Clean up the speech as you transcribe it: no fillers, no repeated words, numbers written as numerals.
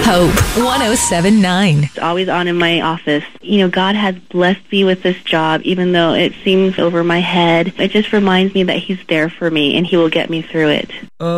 Hope 107.9. It's always on in my office. God has blessed me with this job, even though it seems over my head. It just reminds me that He's there for me and He will get me through it.